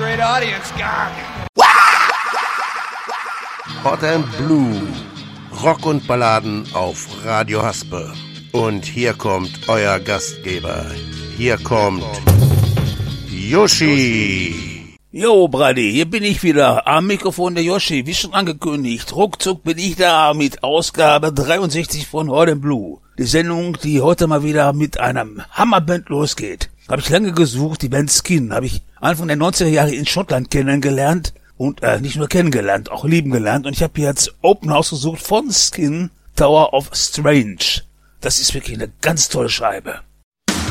great audience, God. Hot and Blue. Rock und Balladen auf Radio Haspe. Und hier kommt euer Gastgeber. Hier kommt Yoshi. Jo, Brady, hier bin ich wieder am Mikrofon der Yoshi, wie schon angekündigt. Ruckzuck bin ich da mit Ausgabe 63 von Hot and Blue. Die Sendung, die heute mal wieder mit einem Hammerband losgeht. Habe ich lange gesucht, die Band Skin. Habe ich Anfang der 90er Jahre in Schottland kennengelernt. Und nicht nur kennengelernt, auch lieben gelernt. Und ich habe hier jetzt Open ausgesucht von Skin, Tower of Strange. Das ist wirklich eine ganz tolle Scheibe.